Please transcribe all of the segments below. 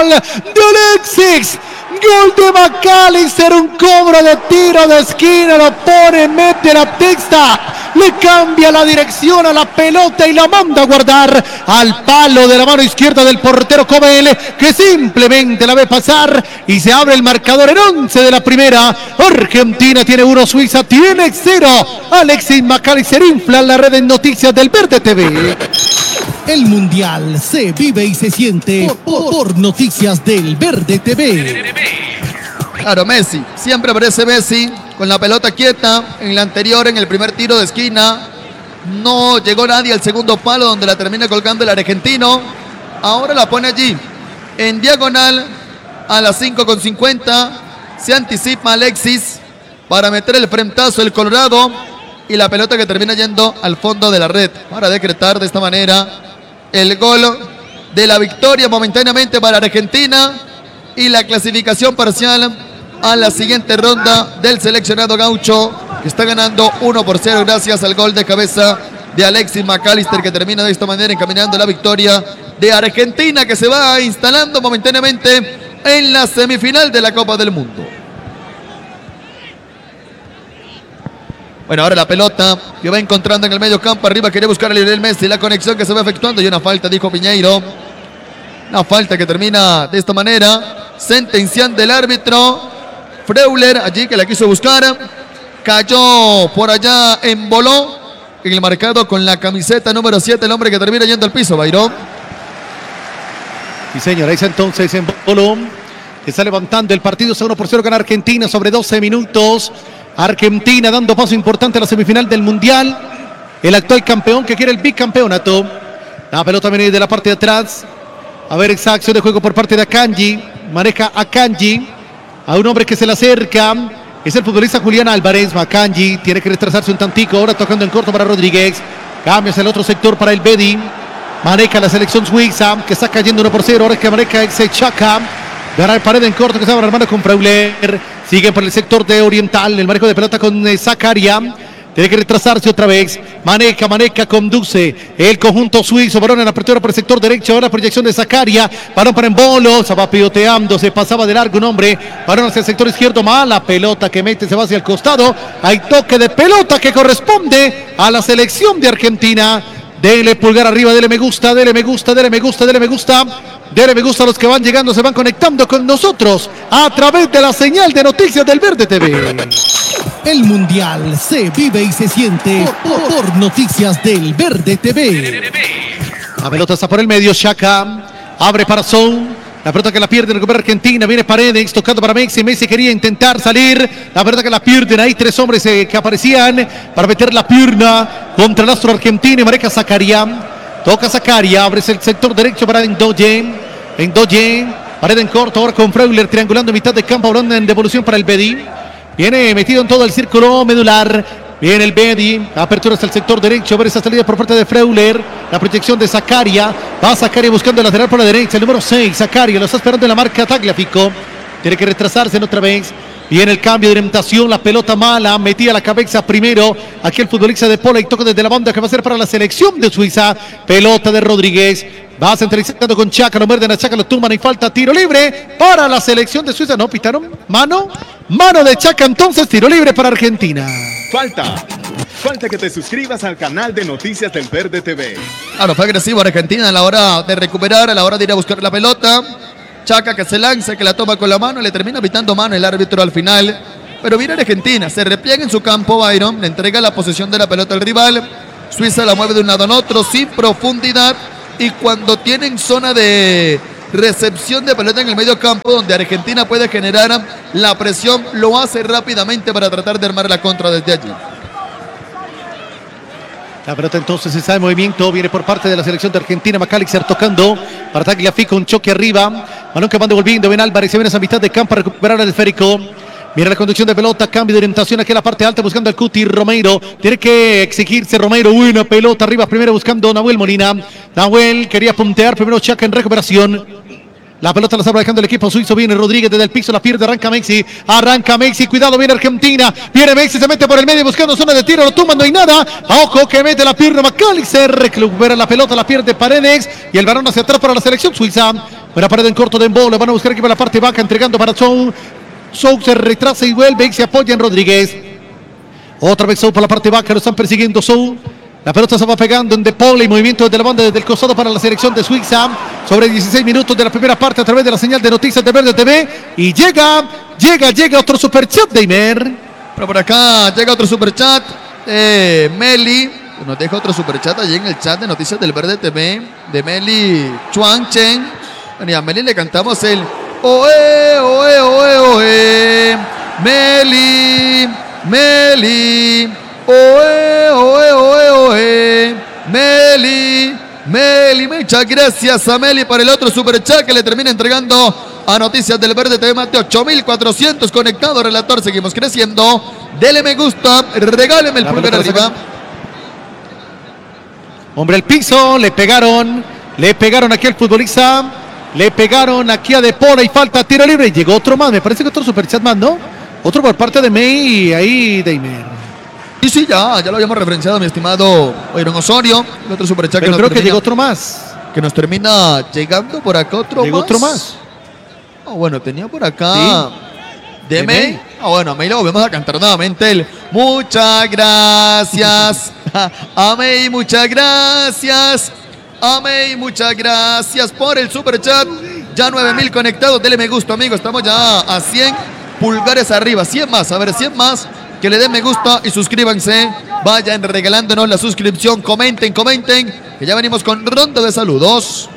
gol de Alexis. Gol de McAllister, un cobro de tiro de esquina, lo pone, mete la texta, le cambia la dirección a la pelota y la manda a guardar al palo de la mano izquierda del portero Cobel, que simplemente la ve pasar y se abre el marcador en 11 de la primera. Argentina tiene 1, Suiza tiene 0. Alexis McAllister infla la red en noticias del Verde TV. El Mundial se vive y se siente por Noticias del Verde TV. Claro, Messi, siempre aparece Messi con la pelota quieta. En la anterior, en el primer tiro de esquina, no llegó nadie al segundo palo donde la termina colgando el argentino. Ahora la pone allí, en diagonal, a las 5:50. Se anticipa Alexis para meter el frentazo el Colorado y la pelota que termina yendo al fondo de la red para decretar de esta manera el gol de la victoria momentáneamente para Argentina y la clasificación parcial a la siguiente ronda del seleccionado gaucho, que está ganando 1-0 gracias al gol de cabeza de Alexis McAllister, que termina de esta manera encaminando la victoria de Argentina, que se va instalando momentáneamente en la semifinal de la Copa del Mundo. Bueno, ahora la pelota que va encontrando en el medio campo. Arriba quiere buscar a Lionel Messi. La conexión que se va efectuando y una falta, dijo Piñeiro. Una falta que termina de esta manera, sentenciando el árbitro. Freuler allí que la quiso buscar. Cayó por allá en Boló. En el marcado con la camiseta número 7, el hombre que termina yendo al piso, Bayron. Sí, señor, ahí está entonces en Boló. Está levantando el partido. 1-0 gana Argentina sobre 12 minutos. Argentina dando paso importante a la semifinal del Mundial. El actual campeón que quiere el bicampeonato. La pelota viene de la parte de atrás. A ver esa acción de juego por parte de Akanji. Maneja Akanji a un hombre que se le acerca. Es el futbolista Julián Álvarez. Akanji tiene que retrasarse un tantico. Ahora tocando en corto para Rodríguez. Cambia hacia el otro sector para el Bedi. Maneja la selección suiza que está cayendo 1-0. Ahora es que maneja Chaka. Ganar pared en corto que estaba armando con Freuler. Siguen por el sector de oriental. El manejo de pelota con Zakaria. Tiene que retrasarse otra vez. Maneja, conduce el conjunto suizo. Balón en la apertura por el sector derecho. Ahora proyección de Zakaria. Balón para Embolo. Se va pivoteando. Se pasaba de largo un hombre. Balón hacia el sector izquierdo. Mala pelota que mete. Se va hacia el costado. Hay toque de pelota que corresponde a la selección de Argentina. Dele pulgar arriba. Dele me gusta. Dele me gusta. Dele me gusta. Dele me gusta. Dele me gusta a los que van llegando. Se van conectando con nosotros a través de la señal de Noticias del Verde TV. El Mundial se vive y se siente por Noticias del Verde TV. La pelota está por el medio. Chaka abre para Son. La pelota que la pierde, recupera Argentina. Viene Paredes tocando para Messi. Messi quería intentar salir. La pelota que la pierden. Ahí 3 hombres que aparecían para meter la pierna contra el astro argentino. Y maneja Zakaria. Toca Zakaria. Abre el sector derecho para Endoye. Pared en corto. Ahora con Freuler triangulando mitad de campo. Balón en devolución para el Bedi. Viene metido en todo el círculo medular. Viene el Bedi. Apertura hasta el sector derecho. A ver esa salida por parte de Freuler. La proyección de Zakaria. Va Zakaria buscando el lateral por la derecha. El número 6, Zakaria. Lo está esperando en la marca Tagliafico. Tiene que retrasarse en otra vez. Viene el cambio de orientación. La pelota mala. Metía la cabeza primero. Aquí el futbolista de Pola y toca desde la banda que va a ser para la selección de Suiza. Pelota de Rodríguez. Va centralizando con Chaka, lo muerden a Chaka, lo tumban y falta tiro libre para la selección de Suiza. No, pitaron mano de Chaka, entonces tiro libre para Argentina. Falta que te suscribas al canal de Noticias del Verde TV. Claro, fue agresivo Argentina a la hora de recuperar, a la hora de ir a buscar la pelota. Chaka que se lanza, que la toma con la mano, le termina pitando mano el árbitro al final. Pero mira Argentina, se repliega en su campo Byron, le entrega la posesión de la pelota al rival. Suiza la mueve de un lado a otro sin profundidad. Y cuando tienen zona de recepción de pelota en el medio campo, donde Argentina puede generar la presión, lo hace rápidamente para tratar de armar la contra desde allí. La pelota entonces está en movimiento, viene por parte de la selección de Argentina. McAllister tocando para Tagliafico, un choque arriba. Balón que van devolviendo, Ben Álvarez, se viene a esa mitad de campo a recuperar el esférico. Mira la conducción de pelota, cambio de orientación aquí en la parte alta buscando al Cuti Romero. Tiene que exigirse Romero, buena pelota arriba primero buscando Nahuel Molina. Nahuel quería puntear, primero Chaka en recuperación. La pelota la está dejando el equipo suizo. Viene Rodríguez desde el piso, la pierde, arranca Messi. Cuidado, viene Argentina. Viene Messi, se mete por el medio buscando zona de tiro. Lo tumba, no hay nada. Ojo que mete la pierna McAllister. Recupera la pelota, la pierde Paredes. Y el balón hacia atrás para la selección suiza. Buena pared en corto de Embolo. Le van a buscar aquí para la parte baja, entregando para Sou. Sou se retrasa y vuelve y se apoya en Rodríguez. Otra vez Sou por la parte baja, lo están persiguiendo Sou. La pelota se va pegando en De Paul y movimiento desde la banda, desde el costado para la selección de Suiza. Sobre 16 minutos de la primera parte a través de la señal de noticias de Verde TV. Y llega otro superchat de Imer. Pero por acá llega otro superchat. Meli nos deja otro superchat allí en el chat de noticias del Verde TV. De Meli Chuan Chen. Bueno, y a Meli le cantamos el Oe, oe, oe, oe. Meli. Oe, oe, oe, oe. Meli, muchas gracias a Meli por el otro superchat que le termina entregando a Noticias del Verde TV. Más de 8.400 conectados, relator. Seguimos creciendo. Dele me gusta, regáleme el pulgar arriba. Hombre al piso, le pegaron aquí al futbolista. Le pegaron aquí a De Paul y falta, tiro libre. Llegó otro más, me parece que otro superchat más, ¿no? Otro por parte de May y ahí Deimer. Y sí, ya lo habíamos referenciado, mi estimado Iron Osorio. El otro superchat que creo que llegó otro más. Que nos termina llegando por acá llegó otro más. Bueno, tenía por acá de May. Bueno, a May lo volvemos a cantar nuevamente. El muchas gracias. A May, muchas gracias. A May, muchas gracias por el superchat. Ya 9.000 conectados. Dele me gusta, amigo. Estamos ya a 100 pulgares arriba. 100 más. A ver, 100 más. Que le den me gusta y suscríbanse. Vayan regalándonos la suscripción. Comenten. Que ya venimos con ronda de saludos.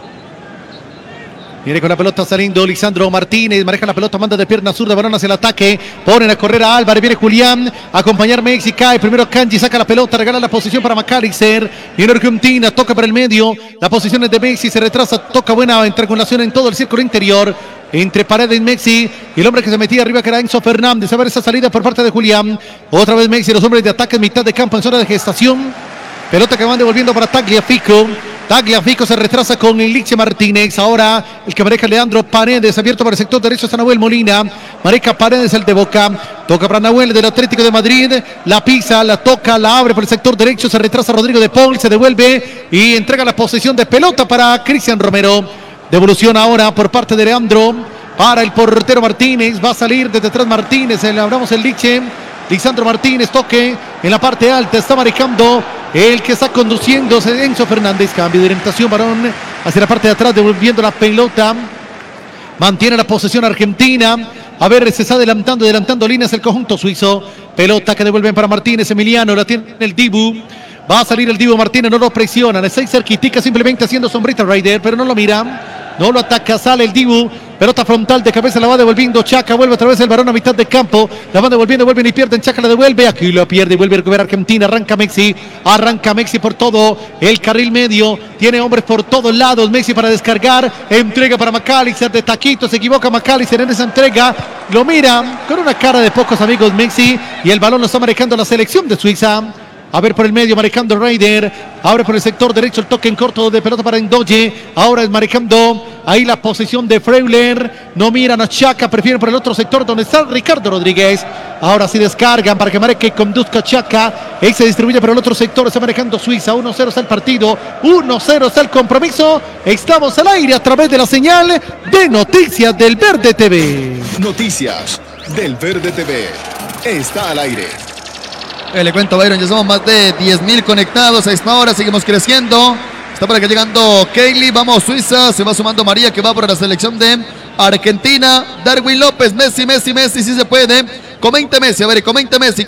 Viene con la pelota saliendo Lisandro Martínez, maneja la pelota, manda de pierna zurda, balón hacia el ataque, ponen a correr a Álvarez, viene Julián, a acompañar Messi, cae primero Kanji, saca la pelota, regala la posición para McAllister, viene Argentina, toca para el medio, la posición es de Messi, se retrasa, toca buena triangulación en todo el círculo interior, entre Paredes y Messi, y el hombre que se metía arriba que era Enzo Fernández, a ver esa salida por parte de Julián, otra vez Messi, los hombres de ataque en mitad de campo en zona de gestación, pelota que van devolviendo para Tagliafico. Tagliafico se retrasa con el Liche Martínez. Ahora el que maneja Leandro Paredes. Abierto para el sector derecho está Nahuel Molina. Maneja Paredes el de Boca. Toca para Nahuel del Atlético de Madrid. La pisa, la toca, la abre por el sector derecho. Se retrasa Rodrigo de Paul. Se devuelve y entrega la posesión de pelota para Cristian Romero. Devolución ahora por parte de Leandro. Para el portero Martínez. Va a salir desde atrás Martínez. Le abramos el Liche. Lisandro Martínez, toque en la parte alta, está manejando el que está conduciendo Enzo Fernández, cambio de orientación, varón hacia la parte de atrás, devolviendo la pelota, mantiene la posesión Argentina, a ver, se está adelantando líneas el conjunto suizo, pelota que devuelven para Martínez, Emiliano, la tiene el Dibu, va a salir el Dibu Martínez, no lo presionan, está ahí cerquitica, simplemente haciendo sombrita Ryder, pero no lo mira, no lo ataca, sale el Dibu. Pelota frontal de cabeza, la va devolviendo Chaca, vuelve otra vez el varón a mitad de campo, la van devolviendo, vuelven y pierden, Chaca la devuelve, aquí lo pierde y vuelve a recuperar Argentina, arranca Messi por todo el carril medio, tiene hombres por todos lados, Messi para descargar, entrega para McAllister de taquito, se equivoca McAllister en esa entrega, lo mira con una cara de pocos amigos Messi y el balón lo está manejando la selección de Suiza. A ver por el medio, marcando Ryder. Abre por el sector derecho el toque en corto de pelota para Endoye. Ahora es marcando ahí la posición de Freuler. No miran a Chaca, prefieren por el otro sector donde está Ricardo Rodríguez. Ahora sí descargan para que marque y conduzca Chaca. Ahí se distribuye por el otro sector. Está manejando Suiza. 1-0 está el partido. 1-0 está el compromiso. Estamos al aire a través de la señal de Noticias del Verde TV. Noticias del Verde TV. Está al aire. Le cuento, Byron, ya somos más de 10.000 conectados a esta hora, seguimos creciendo. Está por acá llegando Kaylee, vamos Suiza, se va sumando María que va por la selección de Argentina. Darwin López, Messi, sí se puede. Comente Messi, a ver, comente Messi.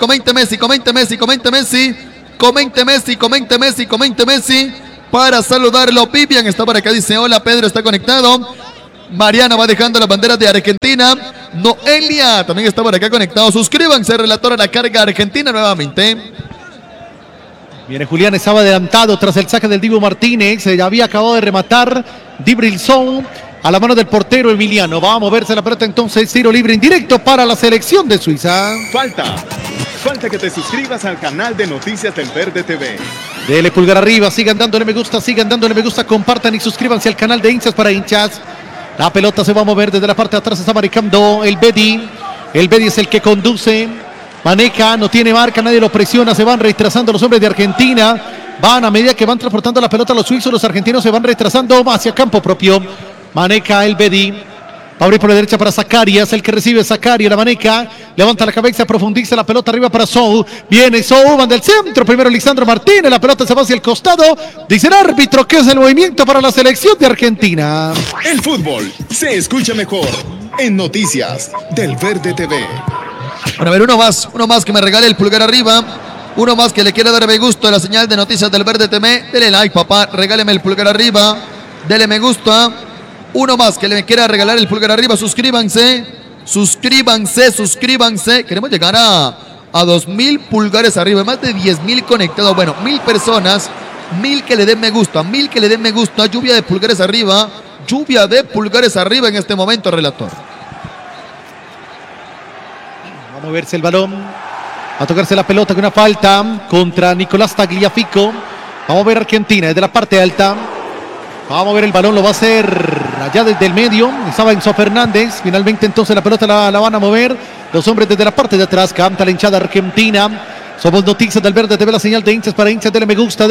Para saludarlo, Vivian está por acá, dice hola, Pedro está conectado. Mariana va dejando las banderas de Argentina. Noelia también está por acá conectado. Suscríbanse, relator a la carga Argentina nuevamente. Viene Julián, estaba adelantado tras el saque del Dibu Martínez. Se había acabado de rematar Dibrilson a la mano del portero Emiliano. Va a moverse la pelota entonces. Tiro libre indirecto para la selección de Suiza. Falta que te suscribas al canal de Noticias del Verde TV. Dele pulgar arriba, sigan dándole me gusta, compartan y suscríbanse al canal de hinchas para hinchas. La pelota se va a mover desde la parte de atrás. Está marcando el Bedi. El Bedi es el que conduce. Maneja, no tiene marca, nadie lo presiona. Se van retrasando los hombres de Argentina. Van a medida que van transportando la pelota los suizos. Los argentinos se van retrasando hacia campo propio. Maneja el Bedi. Va a abrir por la derecha para Zacarias, el que recibe Zacarias, la maneja, levanta la cabeza, profundiza la pelota arriba para Sou. Viene Sou, van del centro, primero Lisandro Martínez, la pelota se va hacia el costado. Dice el árbitro que es el movimiento para la selección de Argentina. El fútbol se escucha mejor en Noticias del Verde TV. Bueno, a ver, uno más que me regale el pulgar arriba. Uno más que le quiera dar me gusta a la señal de Noticias del Verde TV. Dele like, papá, regáleme el pulgar arriba. Dele me gusta. Uno más que le quiera regalar el pulgar arriba, suscríbanse. Queremos llegar a 2.000 pulgares arriba, más de 10.000 conectados. Bueno, 1.000 personas, 1.000 que le den me gusta, lluvia de pulgares arriba en este momento, relator. Va a moverse el balón, a tocarse la pelota con una falta contra Nicolás Tagliafico. Vamos a ver Argentina desde la parte alta. Vamos a ver el balón, lo va a hacer allá desde el medio. Estaba Enzo Fernández. Finalmente entonces la pelota la van a mover los hombres desde la parte de atrás. Canta la hinchada argentina. Somos Noticias del Verde TV, la señal de hinchas para hinchas. Dele me gusta.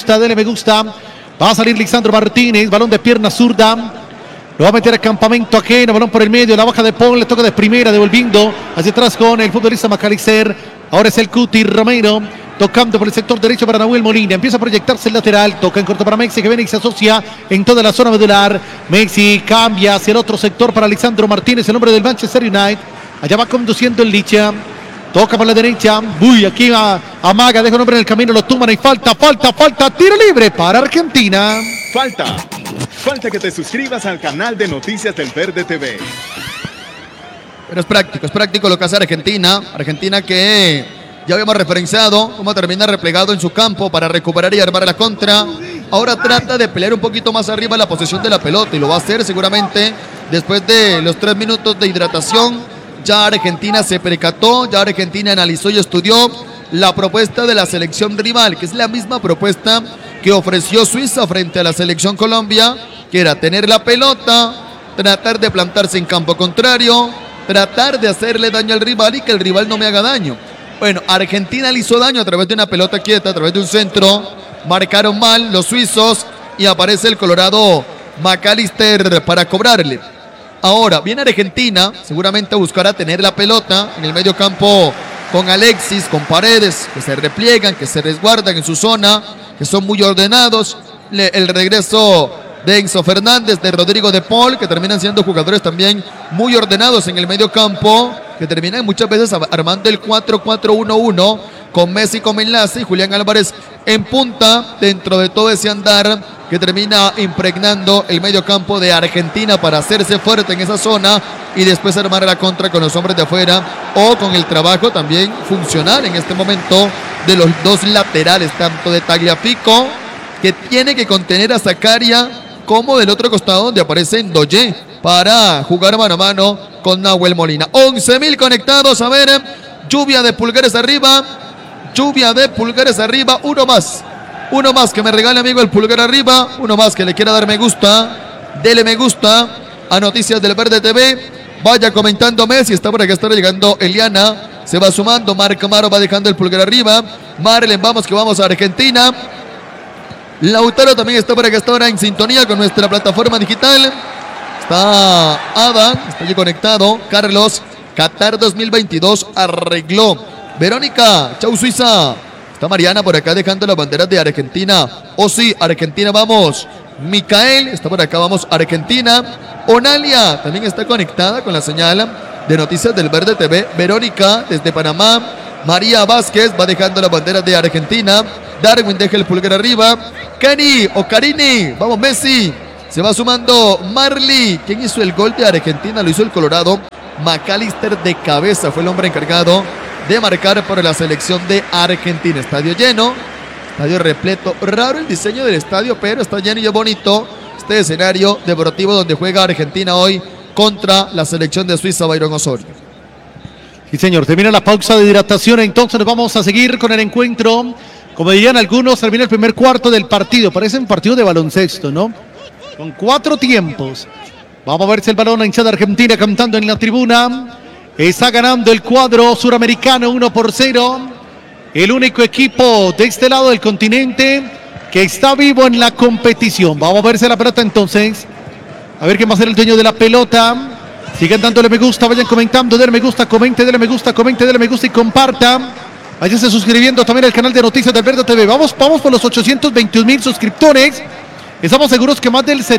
Va a salir Lisandro Martínez. Balón de pierna zurda. Lo va a meter al campamento ajeno. Balón por el medio. La baja de Paul. Le toca de primera. Devolviendo hacia atrás con el futbolista Macalister. Ahora es el Cuti Romero. Tocando por el sector derecho para Nahuel Molina. Empieza a proyectarse el lateral. Toca en corto para Messi, que viene y se asocia en toda la zona medular. Messi cambia hacia el otro sector para Lisandro Martínez, el hombre del Manchester United. Allá va conduciendo el Licha. Toca por la derecha. Uy, aquí amaga, deja un hombre en el camino. Lo tumban y falta. Tiro libre para Argentina. Falta que te suscribas al canal de Noticias del Verde TV. Pero es práctico lo que hace Argentina. Argentina que ya habíamos referenciado cómo termina replegado en su campo para recuperar y armar la contra. Ahora trata de pelear un poquito más arriba la posesión de la pelota y lo va a hacer seguramente después de los 3 minutos de hidratación. Ya Argentina se percató, ya Argentina analizó y estudió la propuesta de la selección rival, que es la misma propuesta que ofreció Suiza frente a la selección Colombia, que era tener la pelota, tratar de plantarse en campo contrario, tratar de hacerle daño al rival y que el rival no me haga daño. Bueno, Argentina le hizo daño a través de una pelota quieta, a través de un centro. Marcaron mal los suizos y aparece el colorado Macalister para cobrarle. Ahora, viene Argentina, seguramente buscará tener la pelota en el medio campo con Alexis, con Paredes, que se repliegan, que se resguardan en su zona, que son muy ordenados. El regreso de Enzo Fernández, de Rodrigo de Paul, que terminan siendo jugadores también muy ordenados en el medio campo, que terminan muchas veces armando el 4-4-1-1 con Messi como enlace y Julián Álvarez en punta dentro de todo ese andar que termina impregnando el medio campo de Argentina para hacerse fuerte en esa zona y después armar la contra con los hombres de afuera o con el trabajo también funcional en este momento de los dos laterales, tanto de Tagliafico, que tiene que contener a Zacarias, como del otro costado donde aparece Ndoye para jugar mano a mano con Nahuel Molina. 11.000 conectados, a ver, lluvia de pulgares arriba, uno más que me regale, amigo, el pulgar arriba, uno más que le quiera dar me gusta, dele me gusta a Noticias del Verde TV, vaya comentando Messi, está por acá, está llegando Eliana, se va sumando, Marco Amaro va dejando el pulgar arriba, Marlen, vamos que vamos a Argentina. Lautaro también está por acá, está ahora en sintonía con nuestra plataforma digital. Está Adam, está allí conectado. Carlos, Qatar 2022 arregló. Verónica, chau Suiza. Está Mariana por acá dejando las banderas de Argentina. Oh sí, Argentina vamos. Micael, está por acá, vamos Argentina. Onalia, también está conectada con la señal de Noticias del Verde TV. Verónica, desde Panamá. María Vázquez va dejando las banderas de Argentina. Darwin deja el pulgar arriba. Cani o Carini, vamos Messi. Se va sumando Marley. ¿Quién hizo el gol de Argentina? Lo hizo el colorado Macalister de cabeza. Fue el hombre encargado de marcar por la selección de Argentina. Estadio lleno, estadio repleto. Raro el diseño del estadio, pero está lleno y es bonito este escenario deportivo donde juega Argentina hoy contra la selección de Suiza, Byron Osorio. Sí, señor, termina la pausa de hidratación, entonces nos vamos a seguir con el encuentro. Como dirían algunos, termina el primer cuarto del partido. Parece un partido de baloncesto, ¿no? Con 4 tiempos. Vamos a ver si el balón, la hinchada argentina cantando en la tribuna. Está ganando el cuadro suramericano 1-0. El único equipo de este lado del continente que está vivo en la competición. Vamos a verse la pelota entonces. A ver quién va a ser el dueño de la pelota. Sigan dándole me gusta, vayan comentando, denle me gusta, comente, denle me gusta, comente, denle me gusta y compartan. Váyanse suscribiendo también al canal de Noticias del Verde TV. Vamos por los 821,000 suscriptores. Estamos seguros que más del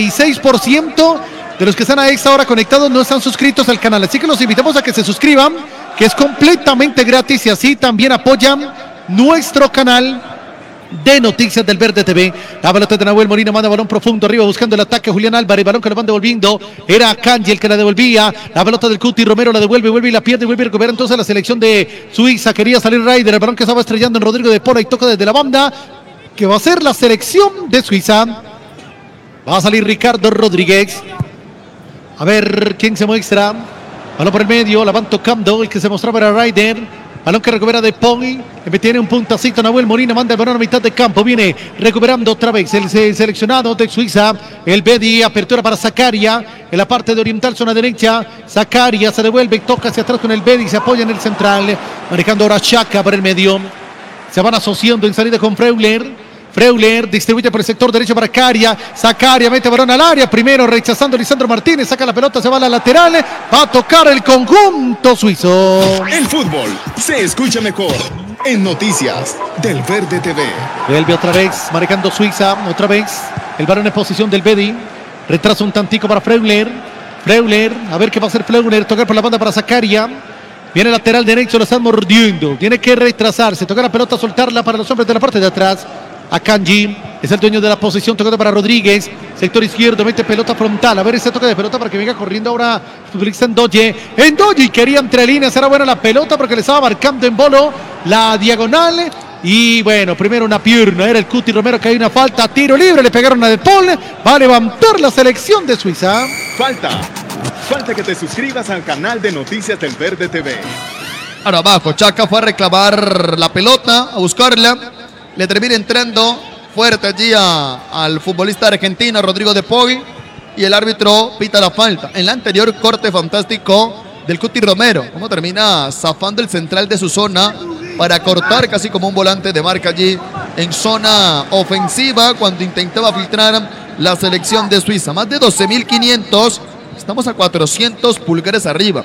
76% de los que están a esta hora conectados no están suscritos al canal. Así que los invitamos a que se suscriban, que es completamente gratis y así también apoyan nuestro canal de Noticias del Verde TV. La pelota de Nahuel Molina, manda balón profundo arriba buscando el ataque. Julián Álvarez, balón que lo van devolviendo. Era Kanji el que la devolvía. La pelota del Cuti Romero la devuelve, vuelve y la pierde, vuelve a recuperar entonces la selección de Suiza. Quería salir Ryder, el balón que estaba estrellando en Rodrigo de Pola y toca desde la banda, que va a ser la selección de Suiza. Va a salir Ricardo Rodríguez. A ver quién se muestra. Balón por el medio, la van tocando. El que se mostraba era Ryder. Balón que recupera de Pony. Que tiene un puntacito. Nahuel Molina manda el balón a mitad de campo. Viene recuperando otra vez el seleccionado de Suiza. El Bedi. Apertura para Zakaria. En la parte de oriental, zona derecha. Zakaria se devuelve y toca hacia atrás con el Bedi. Se apoya en el central. Manejando ahora Xhaka por el medio. Se van asociando en salida con Freuler. Freuler distribuye por el sector derecho para Caria. Zakaria mete balón al área. Primero rechazando Lisandro Martínez. Saca la pelota, se va a la lateral. Va a tocar el conjunto suizo. El fútbol se escucha mejor en Noticias del Verde TV. Vuelve otra vez, marcando Suiza. Otra vez. El balón en posición del Bedi. Retrasa un tantico para Freuler. Freuler, a ver qué va a hacer Freuler. Tocar por la banda para Zakaria. Viene lateral derecho, lo están mordiendo. Tiene que retrasarse. Tocar la pelota, soltarla para los hombres de la parte de atrás. A Kanji, es el dueño de la posición, tocando para Rodríguez, sector izquierdo, mete pelota frontal, a ver ese toque de pelota para que venga corriendo ahora futbolista Ndoye, quería entre líneas, era buena la pelota porque le estaba marcando en bolo la diagonal, y bueno, primero una pierna, era el Cuti Romero que hay una falta, tiro libre, le pegaron a De Paul, va a levantar la selección de Suiza. Falta que te suscribas al canal de Noticias del Verde TV. Ahora abajo, Xhaka fue a reclamar la pelota, a buscarla. Le termina entrando fuerte allí al futbolista argentino Rodrigo de Poggi y el árbitro pita la falta. En la anterior corte fantástico del Cuti Romero, cómo termina zafando el central de su zona para cortar casi como un volante de marca allí en zona ofensiva cuando intentaba filtrar la selección de Suiza. Más de 12.500, estamos a 400 pulgares arriba.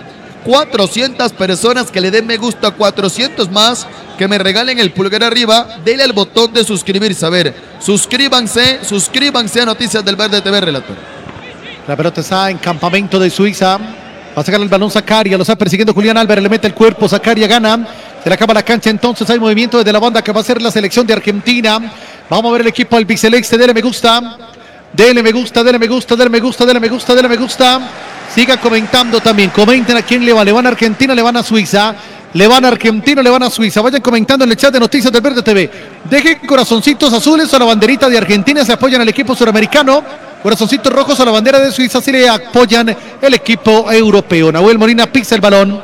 400 personas que le den me gusta, 400 más que me regalen el pulgar arriba, denle al botón de suscribirse. A ver, suscríbanse a Noticias del Verde TV, relator. La pelota está en campamento de Suiza. Va a sacar el balón Zakaria, lo está persiguiendo Julián Álvarez, le mete el cuerpo, Zakaria gana. Se le acaba la cancha, entonces hay movimiento desde la banda que va a ser la selección de Argentina. Vamos a ver el equipo albiceleste, dele me gusta. Dele me gusta, dele me gusta, dele me gusta, dele me gusta, dele me gusta. Siga comentando también, comenten a quién le va. Le van a Argentina, le van a Suiza. Le van a Argentina, le van a Suiza. Vayan comentando en el chat de Noticias del Verde TV. Dejen corazoncitos azules a la banderita de Argentina, se apoyan al equipo suramericano. Corazoncitos rojos a la bandera de Suiza, si le apoyan el equipo europeo. Nahuel Molina pisa el balón.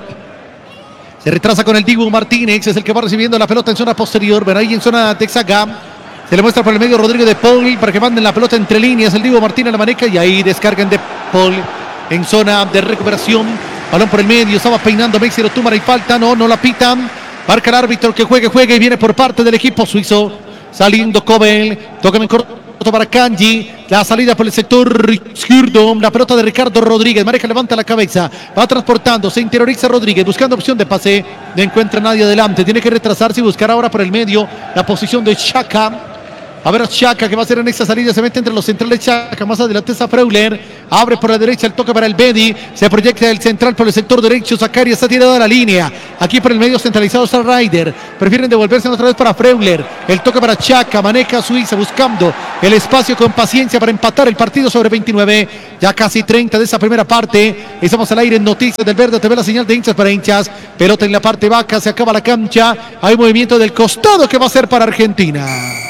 Se retrasa con el Dibu Martínez, es el que va recibiendo la pelota en zona posterior. Ven ahí en zona de Texaga. Se le muestra por el medio Rodrigo de Paul para que manden la pelota entre líneas. El Dibu Martínez la maneja y ahí descargan de Paul en zona de recuperación. Balón por el medio, estaba peinando Messi, lo tumba y falta, no la pitan. Marca el árbitro que juegue y viene por parte del equipo suizo. Saliendo Kobel, tocan en corto para Kanji. La salida por el sector izquierdo, la pelota de Ricardo Rodríguez. Mareja levanta la cabeza, va transportando, se interioriza Rodríguez, buscando opción de pase. No encuentra nadie adelante, tiene que retrasarse y buscar ahora por el medio la posición de Xhaka. A ver Xhaka que va a hacer en esta salida, se mete entre los centrales Xhaka, más adelante está Freuler, abre por la derecha el toque para el Bedi, se proyecta el central por el sector derecho, Zakaria está tirado a la línea, aquí por el medio centralizado está Ryder, prefieren devolverse otra vez para Freuler, el toque para Xhaka, maneja Suiza buscando el espacio con paciencia para empatar el partido sobre 29, ya casi 30 de esa primera parte, estamos al aire en Noticias del Verde TV, la señal de hinchas para hinchas, pelota en la parte baja, se acaba la cancha, hay movimiento del costado que va a ser para Argentina.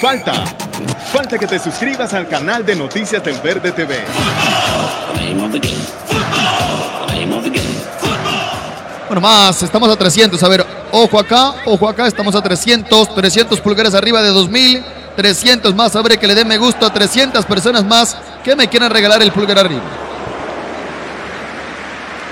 Falta que te suscribas al canal de Noticias del Verde TV. Bueno, más, estamos a 300. A ver, ojo acá, estamos a 300 pulgares arriba de 2000, 300 más. A ver, que le den me gusta a 300 personas más que me quieran regalar el pulgar arriba.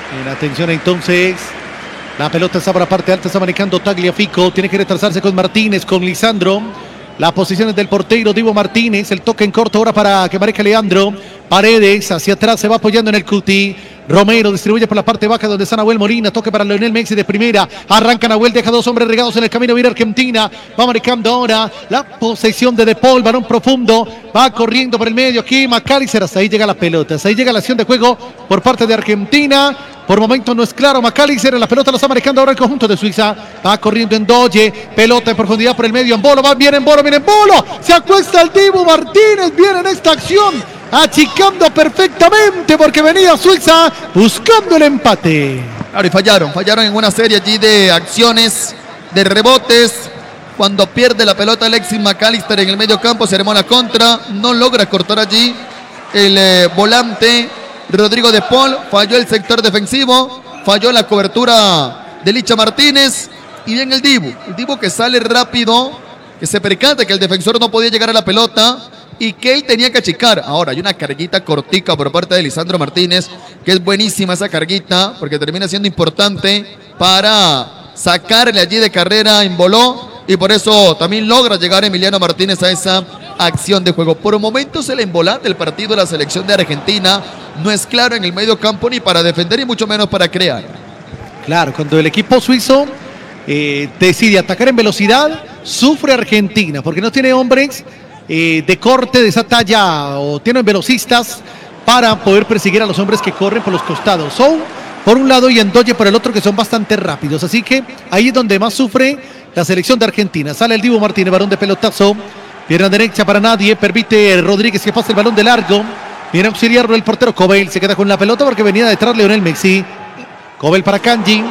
Bien, atención entonces. La pelota está para la parte alta, está manejando Tagliafico. Tiene que retrasarse con Martínez, con Lisandro. Las posiciones del portero Divo Martínez. El toque en corto ahora para que maneje Leandro. Paredes hacia atrás, se va apoyando en el cuti. Romero distribuye por la parte baja donde está Nahuel Molina. Toque para Leonel Messi de primera. Arranca Nahuel, deja dos hombres regados en el camino. Viene Argentina. Va manejando ahora la posesión de Paul. Balón profundo. Va corriendo por el medio aquí. McAllister. Hasta ahí llega la pelota. Hasta ahí llega la acción de juego por parte de Argentina. Por momento no es claro. McAllister en la pelota la está manejando ahora el conjunto de Suiza. Va corriendo en Doye. Pelota en profundidad por el medio. En Bolo. Va bien en Bolo. Viene en Bolo. Se acuesta el Dibu Martínez. Viene en esta acción. Achicando perfectamente porque venía Suiza buscando el empate. Claro, y fallaron en una serie allí de acciones, de rebotes. Cuando pierde la pelota Alexis McAllister en el medio campo, se armó la contra, no logra cortar allí el volante Rodrigo de Paul, falló el sector defensivo, falló la cobertura de Licha Martínez y bien el Dibu que sale rápido, que se percata que el defensor no podía llegar a la pelota y que él tenía que achicar. Ahora hay una carguita cortica por parte de Lisandro Martínez, que es buenísima esa carguita, porque termina siendo importante para sacarle allí de carrera en Boló, y por eso también logra llegar Emiliano Martínez a esa acción de juego. Por momentos el embolate del partido de la selección de Argentina no es claro en el medio campo ni para defender y mucho menos para crear. Claro, cuando el equipo suizo decide atacar en velocidad, sufre Argentina, porque no tiene hombres de corte de esa talla o tienen velocistas para poder perseguir a los hombres que corren por los costados. Son por un lado y Endoye por el otro, que son bastante rápidos. Así que ahí es donde más sufre la selección de Argentina. Sale el Dibu Martínez, balón de pelotazo. Pierna derecha para nadie. Permite Rodríguez que pase el balón de largo. Viene a auxiliarlo el portero Cobel. Se queda con la pelota porque venía detrás Leonel Messi. Cobel para Kanji.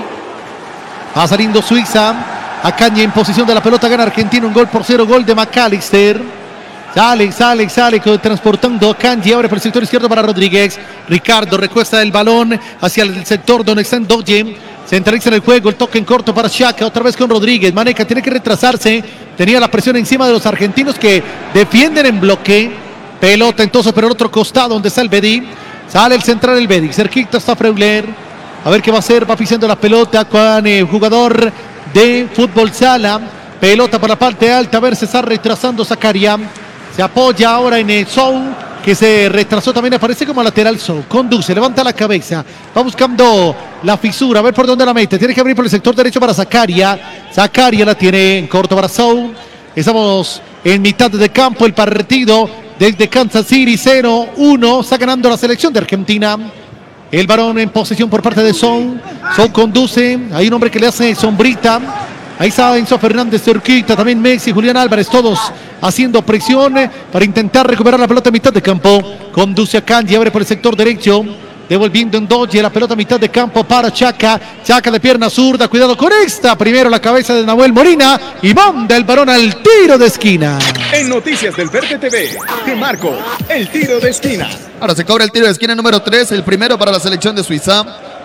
Va saliendo Suiza. A Kanji en posición de la pelota. Gana Argentina 1-0. Gol de McAllister. Sale, transportando a Kanji, abre por el sector izquierdo para Rodríguez. Ricardo recuesta el balón hacia el sector donde está Endoye. Centraliza en el juego, el toque en corto para Xhaka, otra vez con Rodríguez. Maneca, tiene que retrasarse. Tenía la presión encima de los argentinos que defienden en bloque. Pelota entonces por el otro costado donde está el Bedi. Sale el central el Bedi, cerquita está Freuler. A ver qué va a hacer, va pisando la pelota con el jugador de fútbol sala. Pelota para la parte alta, a ver, se está retrasando Zakaria. Se apoya ahora en el Sou, que se retrasó también, aparece como lateral Sou. Conduce, levanta la cabeza, va buscando la fisura, a ver por dónde la mete. Tiene que abrir por el sector derecho para Zakaria. Zakaria la tiene en corto para Sou. Estamos en mitad de campo, el partido desde Kansas City, 0-1. Está ganando la selección de Argentina. El varón en posesión por parte de Sou. Sou conduce, hay un hombre que le hace sombrita. Ahí está Enzo Fernández, cerquita, también Messi, Julián Álvarez, todos haciendo presión para intentar recuperar la pelota a mitad de campo. Conduce a Kanji, abre por el sector derecho, devolviendo en Doye la pelota a mitad de campo para Xhaka. Xhaka de pierna zurda, cuidado con esta. Primero la cabeza de Nahuel Molina y manda el balón al tiro de esquina. En Noticias del Verde TV, te marco el tiro de esquina. Ahora se cobra el tiro de esquina número 3, el primero para la selección de Suiza.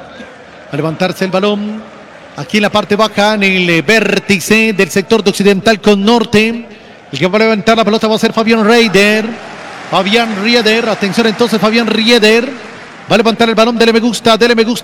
A levantarse el balón. Aquí en la parte baja, en el vértice del sector de occidental con norte. El que va a levantar la pelota va a ser Fabián Rieder. Atención entonces, Fabián Rieder. Va a levantar el balón, dele me gusta.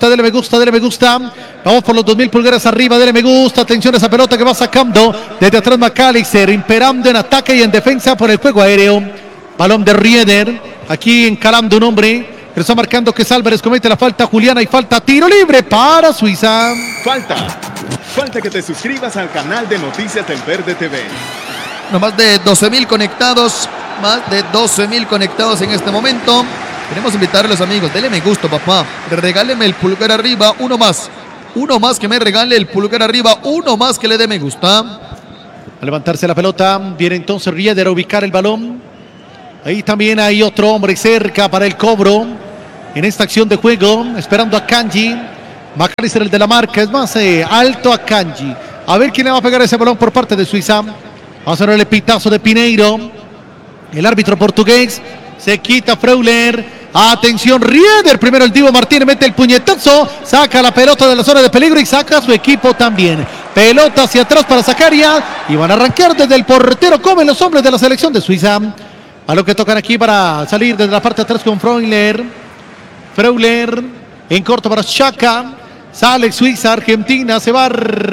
Vamos por los 2000 pulgadas arriba, dele me gusta. Atención a esa pelota que va sacando desde atrás McAllister, imperando en ataque y en defensa por el juego aéreo. Balón de Rieder. Aquí encalando un hombre. Pero está marcando que Álvarez comete la falta. Juliana, y falta, tiro libre para Suiza. Falta que te suscribas al canal de Noticias del Verde TV. No, más de 12,000 conectados. Más de 12,000 conectados en este momento. Queremos invitar a los amigos. Dele me gusta, papá. Regáleme el pulgar arriba. Uno más que me regale el pulgar arriba. Uno más que le dé me gusta. A levantarse la pelota. Viene entonces Rieder a ubicar el balón. Ahí también hay otro hombre cerca para el cobro en esta acción de juego, esperando a Kanji. McAllister, el de la marca, es más alto a Kanji. A ver quién le va a pegar ese balón por parte de Suiza. Va a sonar el pitazo de Pineiro. El árbitro portugués se quita Freuler. Atención, Rieder. Primero el Dibu Martínez mete el puñetazo. Saca la pelota de la zona de peligro y saca a su equipo también. Pelota hacia atrás para Zakaria. Y van a arrancar desde el portero. Comen los hombres de la selección de Suiza. A lo que tocan aquí para salir desde la parte de atrás con Freuler. En corto para Xhaka. Sale Suiza, Argentina. Va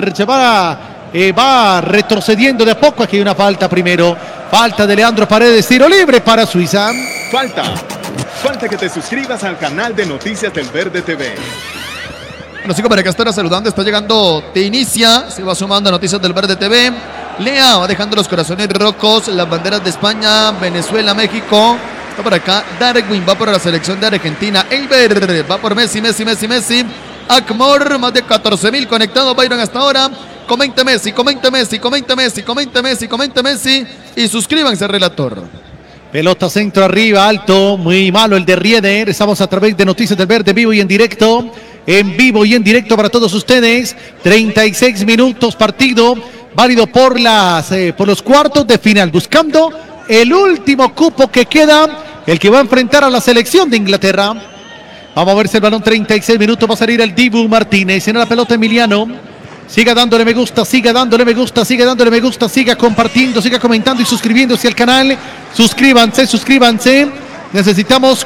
retrocediendo de a poco. Aquí hay una falta primero. Falta de Leandro Paredes. Tiro libre para Suiza. Falta que te suscribas al canal de Noticias del Verde TV. Bueno, sigo para acá estar saludando. Está llegando Te Inicia. Se va sumando a Noticias del Verde TV. Lea va dejando los corazones rojos. Las banderas de España, Venezuela, México. Está por acá. Darwin va por la selección de Argentina. Eiber va por Messi. Akmor, más de 14.000 conectados. Byron hasta ahora. Comente Messi. Y suscríbanse al relator. Pelota centro arriba, alto, muy malo el de Rieder. Estamos a través de Noticias del Verde, vivo y en directo para todos ustedes. 36 minutos partido, válido por los cuartos de final, buscando el último cupo que queda, el que va a enfrentar a la selección de Inglaterra. Vamos a ver si el balón, 36 minutos, va a salir el Dibu Martínez. Tiene la pelota Emiliano. Siga dándole me gusta, siga compartiendo, siga comentando y suscribiéndose al canal. Suscríbanse. Necesitamos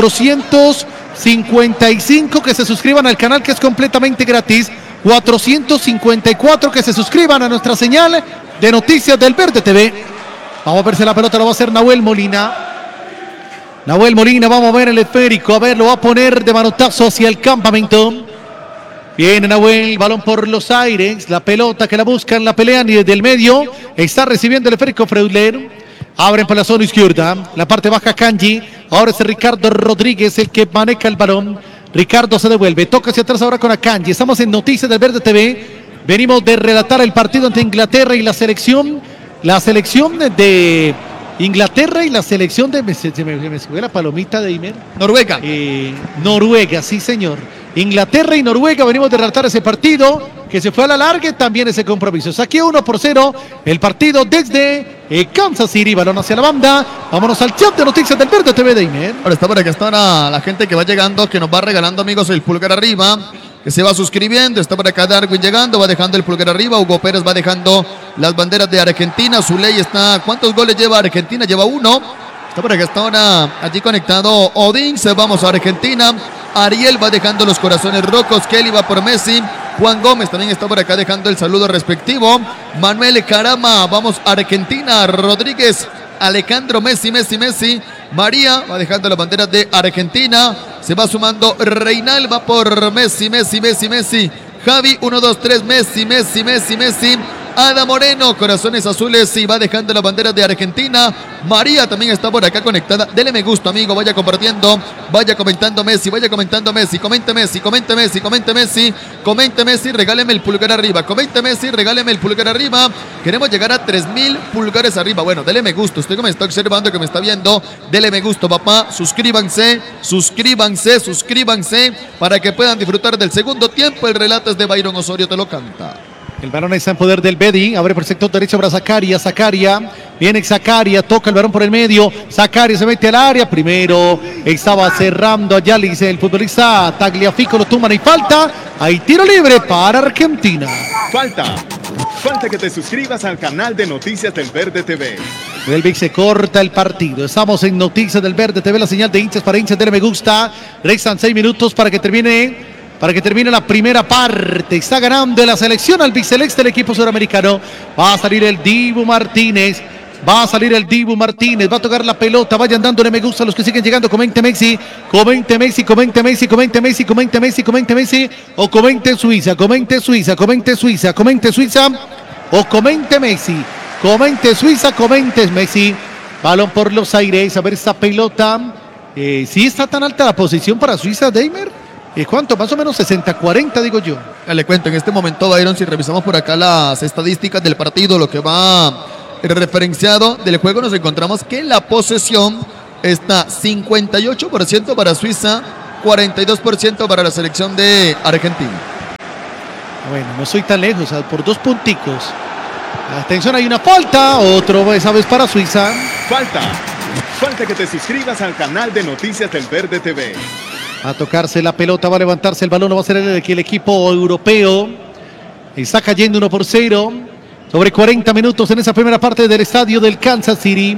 455 que se suscriban al canal, que es completamente gratis. 454 que se suscriban a nuestra señal de Noticias del Verde TV. Vamos a ver si la pelota lo va a hacer Nahuel Molina. Vamos a ver el esférico. A ver, lo va a poner de manotazo hacia el campamento. Viene Nahuel, balón por los aires, la pelota que la buscan, la pelean y desde el medio está recibiendo el esférico Freudler. Abren por la zona izquierda, la parte baja Kanji. Ahora es Ricardo Rodríguez el que maneja el balón. Ricardo se devuelve, toca hacia atrás ahora con Akanji. Estamos en Noticias del Verde TV. Venimos de relatar el partido entre Inglaterra y la selección de Inglaterra y la selección de... Se me subió la palomita de Imer. Noruega, sí señor. Inglaterra y Noruega, venimos de relatar ese partido que se fue a la larga, también ese compromiso. Saque 1-0 el partido desde Kansas City, balón hacia la banda. Vámonos al chat de Noticias del Verde TV de Imer. Ahora está por acá, está la gente que va llegando, que nos va regalando, amigos, el pulgar arriba, que se va suscribiendo. Está por acá Darwin llegando, va dejando el pulgar arriba. Hugo Pérez va dejando las banderas de Argentina. Zuley está, ¿cuántos goles lleva Argentina? Lleva 1. Está por acá, está ahora allí conectado Odins. Vamos a Argentina. Ariel va dejando los corazones rojos. Kelly va por Messi. Juan Gómez también está por acá dejando el saludo respectivo. Manuel Carama, vamos a Argentina. Rodríguez, Alejandro, Messi. María va dejando las banderas de Argentina. Se va sumando Reinal, va por Messi. Javi, 1, 2, 3, Messi. Ada Moreno, corazones azules, y va dejando las banderas de Argentina. María también está por acá conectada. Dele me gusta, amigo, vaya compartiendo, vaya comentando Messi, comente Messi, regáleme el pulgar arriba, Queremos llegar a 3.000 pulgares arriba. Bueno, dele me gusta, usted que me está observando, que me está viendo, dele me gusta, papá, suscríbanse, para que puedan disfrutar del segundo tiempo. El relato es de Byron Osorio, te lo canta. El balón está en poder del Bedi. Abre por el sector derecho para Zakaria. Viene Zakaria, toca el balón por el medio. Zakaria se mete al área. Primero estaba cerrando allá, le dice el futbolista Tagliafico, lo tumban y falta. Hay tiro libre para Argentina. Falta que te suscribas al canal de Noticias del Verde TV. El Vic se corta el partido. Estamos en Noticias del Verde TV, la señal de hinchas para hinchas. Dele me gusta. Restan 6 minutos para que termine la primera parte. Está ganando la selección albiceleste del equipo sudamericano. Va a salir el Dibu Martínez. Va a tocar la pelota. Vayan dándole me gusta a los que siguen llegando. Comente Messi. O comente Suiza. O comente Messi. Comente Suiza, comente Messi. Balón por los aires. A ver esta pelota. ¿Sí está tan alta la posición para Suiza, Deimer? ¿Cuánto? Más o menos 60-40, digo yo. Le cuento, en este momento, Byron, si revisamos por acá las estadísticas del partido, lo que va referenciado del juego, nos encontramos que la posesión está 58% para Suiza, 42% para la selección de Argentina. Bueno, no soy tan lejos, por 2 punticos. Atención, hay una falta, otro esa vez para Suiza. Falta que te suscribas al canal de Noticias del Verde TV. A tocarse la pelota, va a levantarse el balón, va a ser el equipo europeo. Está cayendo 1-0. Sobre 40 minutos en esa primera parte del estadio del Kansas City.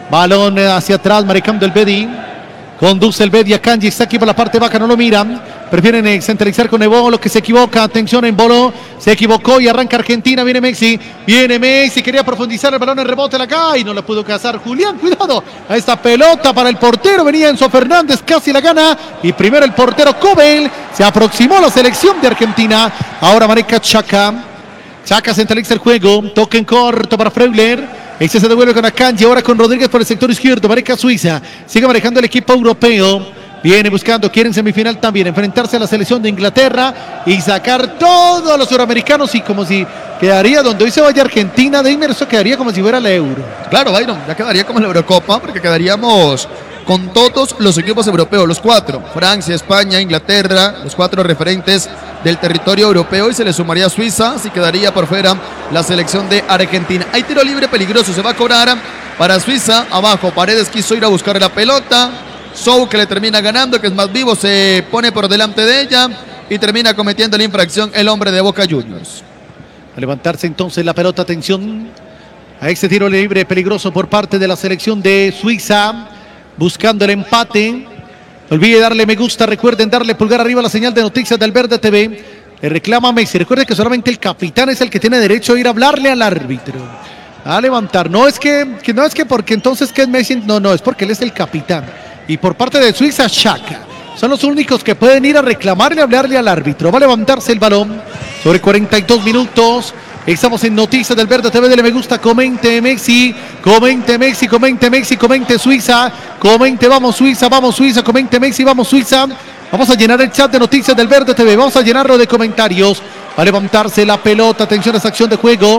Balón hacia atrás, marcando el Bedi. Conduce el Bedi a Kanji, está aquí por la parte baja, no lo miran. prefieren centralizar con Ebolo, que se equivoca. Atención, Embolo se equivocó y arranca Argentina. Viene Messi, quería profundizar el balón en rebote acá y no la pudo cazar Julián. Cuidado a esta pelota para el portero. Venía Enzo Fernández, casi la gana. Y primero el portero Kobel. Se aproximó la selección de Argentina. Ahora maneja Chaka. Chaka centraliza el juego. Toque en corto para Freuler. Este se devuelve con Akanji, ahora con Rodríguez por el sector izquierdo. Maneja Suiza. Sigue manejando el equipo europeo. Viene buscando, quieren semifinal también, enfrentarse a la selección de Inglaterra y sacar todos a los suramericanos, y como si quedaría donde hoy se vaya Argentina, de inmerso quedaría como si fuera la Euro. Claro, Byron, ya quedaría como la Eurocopa, porque quedaríamos con todos los equipos europeos, los 4, Francia, España, Inglaterra, los 4 referentes del territorio europeo, y se le sumaría Suiza, así quedaría por fuera la selección de Argentina. Hay tiro libre peligroso, se va a cobrar para Suiza, abajo Paredes quiso ir a buscar la pelota, Sou, que le termina ganando, que es más vivo, se pone por delante de ella y termina cometiendo la infracción el hombre de Boca Juniors. A levantarse entonces la pelota, atención a este tiro libre peligroso por parte de la selección de Suiza, buscando el empate. No olvide darle me gusta, recuerden darle pulgar arriba a la señal de noticias del Verde TV. Le reclama Messi, recuerde que solamente el capitán es el que tiene derecho a ir a hablarle al árbitro, a levantar. No es que porque entonces que es Messi, no, es porque él es el capitán. Y por parte de Suiza, Xhaka. Son los únicos que pueden ir a reclamarle, a hablarle al árbitro. Va a levantarse el balón sobre 42 minutos. Estamos en Noticias del Verde TV. Dele me gusta, comente Messi, comente Messi, comente Messi, comente Suiza, comente vamos Suiza, comente Messi, vamos Suiza. Vamos a llenar el chat de Noticias del Verde TV. Vamos a llenarlo de comentarios. Va a levantarse la pelota. Atención a esa acción de juego.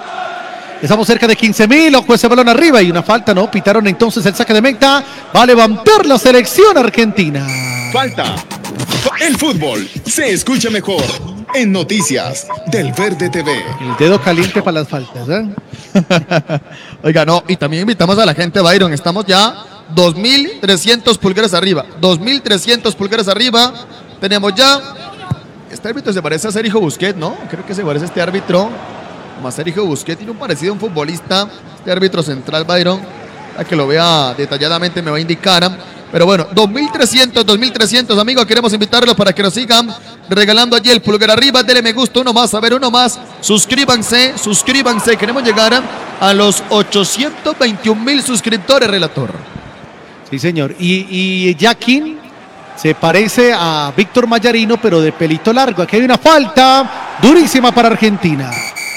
Estamos cerca de 15.000, ojo ese balón arriba y una falta, ¿no? Pitaron entonces el saque de meta. Va a levantar la selección argentina. Falta. El fútbol se escucha mejor en Noticias del Verde TV. El dedo caliente para las faltas, ¿eh? Oiga, no, y también invitamos a la gente, Byron. Estamos ya 2.300 pulgares arriba. 2.300 pulgares arriba. Tenemos ya... Este árbitro se parece a Sergio Busquets, ¿no? Creo que se parece a este árbitro. Más Sergio Busquets, tiene un parecido a un futbolista, este árbitro central, Byron, a que lo vea detalladamente me va a indicar. Pero bueno, 2.300, amigos, queremos invitarlos para que nos sigan regalando allí el pulgar arriba. Dele me gusta, uno más, a ver, uno más. Suscríbanse, queremos llegar a los 821.000 suscriptores, relator. Sí, señor, y Jaquín se parece a Víctor Mayarino, pero de pelito largo. Aquí hay una falta durísima para Argentina.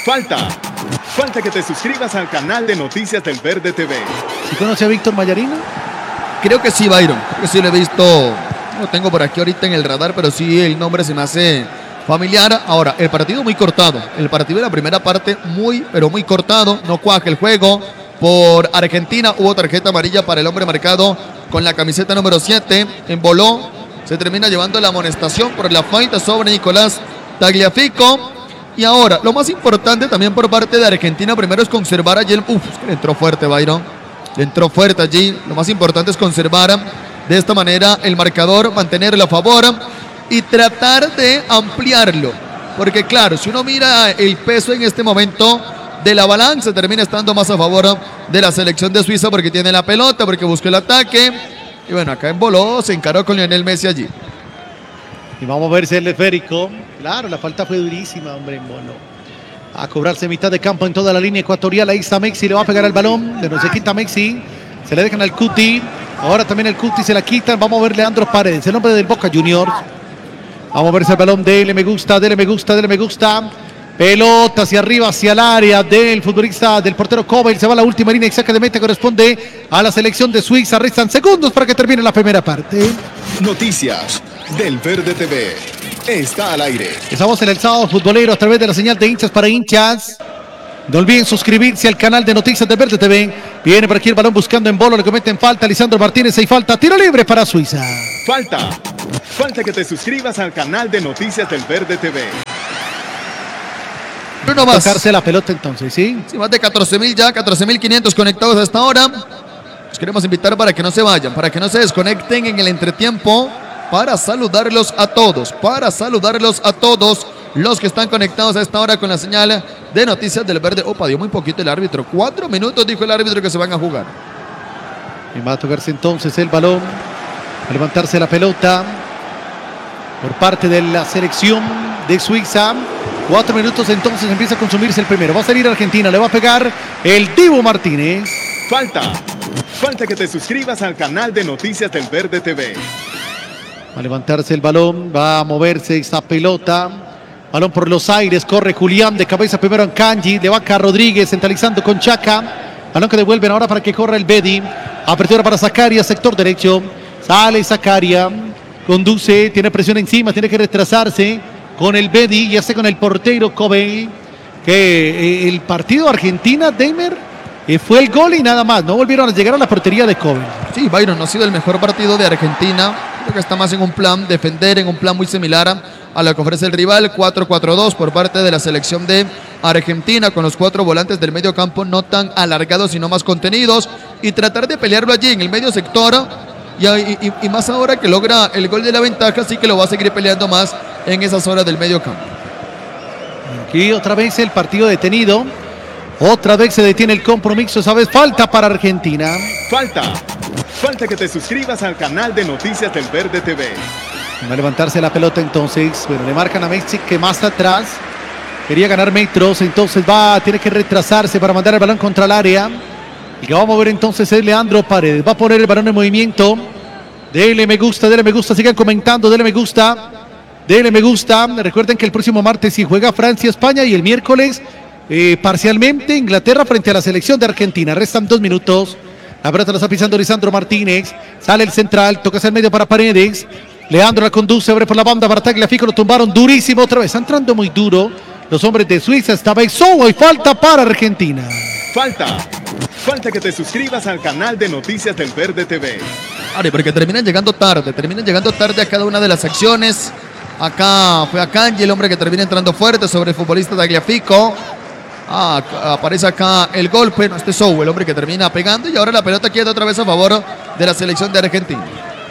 Falta que te suscribas al canal de Noticias del Verde TV. ¿Sí conoce a Víctor Mayarino? Creo que sí, Byron. Creo que sí lo he visto. No lo tengo por aquí ahorita en el radar, pero sí el nombre se me hace familiar. Ahora, el partido muy cortado. El partido de la primera parte pero muy cortado. No cuaja el juego. Por Argentina hubo tarjeta amarilla para el hombre marcado con la camiseta número 7. Emboló. Se termina llevando la amonestación por la falta sobre Nicolás Tagliafico. Y ahora, lo más importante también por parte de Argentina, primero es conservar allí es que le entró fuerte, Byron. Le entró fuerte allí. Lo más importante es conservar de esta manera el marcador, mantenerlo a favor y tratar de ampliarlo. Porque claro, si uno mira el peso en este momento de la balanza, termina estando más a favor de la selección de Suiza porque tiene la pelota, porque buscó el ataque. Y bueno, acá emboló, se encaró con Lionel Messi allí. Y vamos a ver si el esférico. Claro, la falta fue durísima, hombre, en bono. A cobrarse mitad de campo en toda la línea ecuatorial. Ahí está Messi, le va a pegar el balón. De no se quita Messi. Se le dejan al Cuti. Ahora también el Cuti se la quitan. Vamos a ver Leandro Paredes, el hombre del Boca Juniors. Vamos a ver ese balón. Dele me gusta. Pelota hacia arriba, hacia el área del futbolista, del portero Kobel. Se va a la última línea y saque de meta, corresponde a la selección de Suiza. Restan segundos para que termine la primera parte. Noticias del Verde TV está al aire. Estamos en el sábado futbolero a través de la señal de hinchas para hinchas. No olviden suscribirse al canal de Noticias del Verde TV. Viene por aquí el balón buscando en Bolo, le cometen falta Lisandro Martínez. Hay falta, tiro libre para Suiza. Falta que te suscribas al canal de Noticias del Verde TV. Uno más. Tocarse la pelota entonces, ¿sí? Sí, más de 14.000 ya, 14.500 conectados hasta ahora. Los queremos invitar para que no se vayan, para que no se desconecten en el entretiempo, para saludarlos a todos los que están conectados a esta hora con la señal de Noticias del Verde. Opa, dio muy poquito el árbitro. 4 minutos dijo el árbitro que se van a jugar. Y va a tocarse entonces el balón, a levantarse la pelota. por parte de la selección de Suiza. 4 minutos entonces empieza a consumirse el primero. Va a salir Argentina, le va a pegar el Dibu Martínez. Falta que te suscribas al canal de Noticias del Verde TV. Va a levantarse el balón, va a moverse esta pelota. Balón por los aires, corre Julián de cabeza primero en Kanji, le va acá Rodríguez centralizando con Chaca. Balón que devuelven ahora para que corra el Bedi. Apertura para Zakaria, sector derecho. Sale Zakaria, conduce, tiene presión encima, tiene que retrasarse con el Bedi y hace con el portero Kobe. Que el partido Argentina-Deimer fue el gol y nada más. No volvieron a llegar a la portería de Kobe. Sí, Byron, no ha sido el mejor partido de Argentina. Creo que está más en un plan defender, en un plan muy similar a lo que ofrece el rival. 4-4-2 por parte de la selección de Argentina, con los 4 volantes del medio campo no tan alargados sino más contenidos, y tratar de pelearlo allí en el medio sector. Y más ahora que logra el gol de la ventaja, sí que lo va a seguir peleando más en esas horas del medio campo. Aquí otra vez el partido detenido. Otra vez se detiene el compromiso, esa vez falta para Argentina. Falta que te suscribas al canal de Noticias del Verde TV. Va a levantarse la pelota entonces. Bueno, le marcan a Messi que más atrás quería ganar metros, entonces tiene que retrasarse para mandar el balón contra el área. Y que va a mover entonces es Leandro Paredes. Va a poner el balón en movimiento. Dele me gusta, sigan comentando, dele me gusta. Recuerden que el próximo martes sí juega Francia-España y el miércoles parcialmente Inglaterra frente a la selección de Argentina. Restan 2 minutos. La pelota la está pisando Lisandro Martínez. Sale el central, toca hacia el medio para Paredes. Leandro la conduce, abre por la banda. Bartagliafico lo tumbaron durísimo otra vez. Está entrando muy duro los hombres de Suiza. Esta vez solo hay falta para Argentina. Falta que te suscribas al canal de Noticias del Verde TV. Porque terminan llegando tarde a cada una de las acciones. Acá fue a Kanji el hombre que termina entrando fuerte sobre el futbolista Tagliafico. Aparece acá el golpe, este es Sou, el hombre que termina pegando, y ahora la pelota queda otra vez a favor de la selección de Argentina.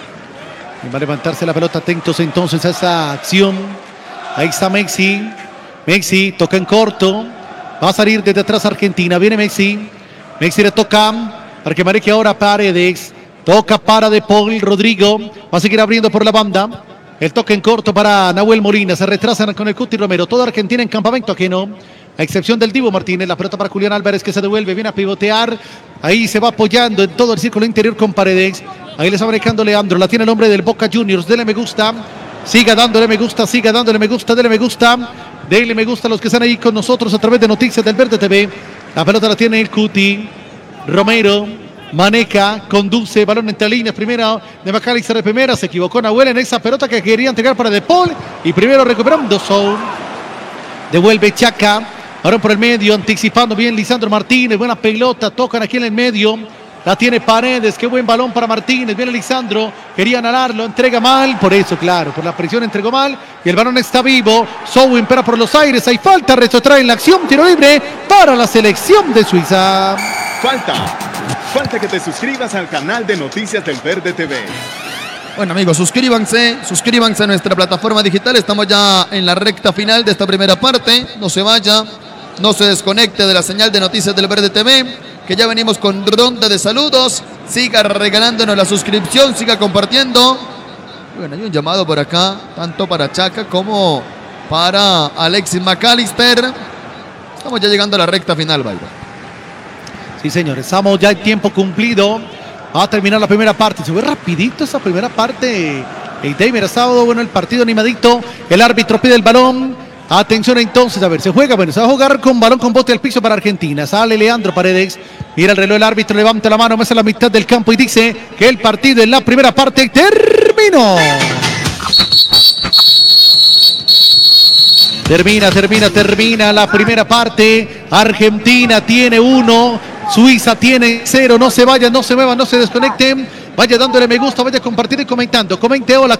Y va a levantarse la pelota, atentos entonces a esa acción. Ahí está Messi. Messi toca en corto. Va a salir desde atrás Argentina. Viene Messi. Messi le toca para que marque ahora Paredes. Toca para De Paul. Rodrigo va a seguir abriendo por la banda. El toque en corto para Nahuel Molina. Se retrasan con el Cuti Romero. Toda Argentina en campamento ajeno, a excepción del Dibu Martínez. La pelota para Julián Álvarez que se devuelve. Viene a pivotear. Ahí se va apoyando en todo el círculo interior con Paredes. Ahí le está manejando Leandro. La tiene el hombre del Boca Juniors. Dele me gusta. Siga dándole me gusta. Siga dándole me gusta. Dele me gusta. Dele me gusta a los que están ahí con nosotros a través de Noticias del Verde TV. La pelota la tiene el Cuti Romero. Maneja, conduce, balón entre líneas, primera de McAllister de primera, se equivocó Nahuel en esa pelota que quería entregar para De Paul, y primero recuperando Zone, devuelve Chaca, balón por el medio, anticipando bien Lisandro Martínez, buena pelota, tocan aquí en el medio, la tiene Paredes, qué buen balón para Martínez, viene Lisandro, querían alarlo, entrega mal, por eso claro, por la presión entregó mal, y el balón está vivo, Zone impera por los aires, hay falta, retrotrae en la acción, tiro libre para la selección de Suiza. Falta que te suscribas al canal de Noticias del Verde TV. Bueno amigos, suscríbanse a nuestra plataforma digital. Estamos ya en la recta final de esta primera parte. No se vaya, no se desconecte de la señal de Noticias del Verde TV, que ya venimos con ronda de saludos. Siga regalándonos la suscripción, siga compartiendo. Bueno, hay un llamado por acá, tanto para Chaca como para Alexis McAllister. Estamos ya llegando a la recta final, Byron. Sí, señores, estamos ya en tiempo cumplido. Va a terminar la primera parte. Se ve rapidito esa primera parte. El Deimer ha estado bueno el partido animadito. El árbitro pide el balón. Atención entonces, a ver, se juega. Bueno, se va a jugar con balón con bote al piso para Argentina. Sale Leandro Paredes. Mira el reloj, el árbitro levanta la mano, mete a la mitad del campo y dice que el partido en la primera parte terminó. Termina la primera parte. Argentina tiene 1. Suiza tiene 0, no se vayan, no se muevan, no se desconecten. Vaya dándole me gusta, vaya compartiendo y comentando. Comente hola.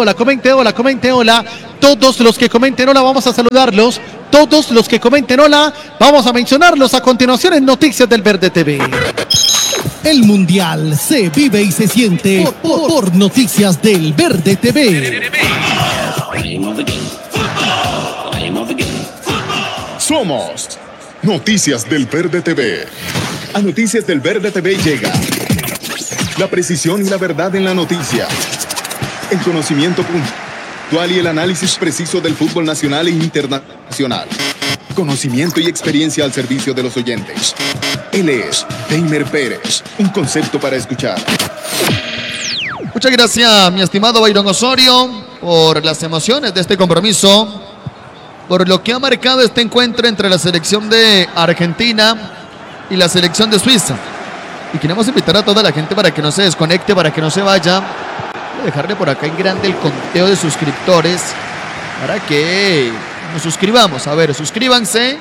Todos los que comenten hola, vamos a saludarlos. Todos los que comenten hola, vamos a mencionarlos a continuación en Noticias del Verde TV. El Mundial se vive y se siente por Noticias del Verde TV. Somos Noticias del Verde TV. A Noticias del Verde TV llega la precisión y la verdad en la noticia. El conocimiento actual y el análisis preciso del fútbol nacional e internacional. Conocimiento y experiencia al servicio de los oyentes. Él es Deimer Pérez, un concepto para escuchar. Muchas gracias, mi estimado Byron Osorio, por las emociones de este compromiso, por lo que ha marcado este encuentro entre la selección de Argentina y la selección de Suiza. Y queremos invitar a toda la gente para que no se desconecte, para que no se vaya. Voy a dejarle por acá en grande el conteo de suscriptores para que nos suscribamos. A ver, suscríbanse